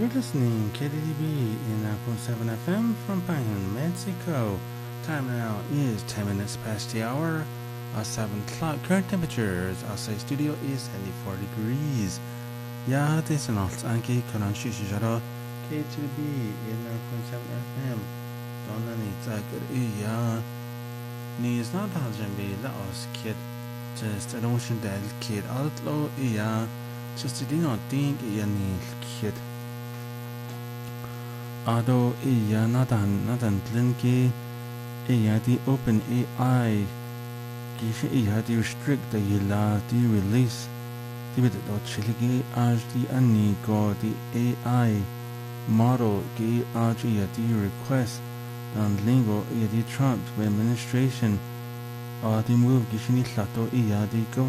You're listening KDDB in 9.7 FM from Pangan, Mexico. Time now is 10 minutes past the hour. 7 o'clock. Current temperatures outside studio is 74 degrees. Yeah, this is an alt anki kanan shishijara KDDB in 9.7 FM. Donna needs a good yeah. Needs not a jambi la os kid. Just an ocean del kid outlaw yeah. Just a ding on think yeah kid. Although nadan Linky the open AI the restrict the yila the release the bit of chiligi as the anigo the AI model the the request and lingo the Trump administration the move gishini lato the government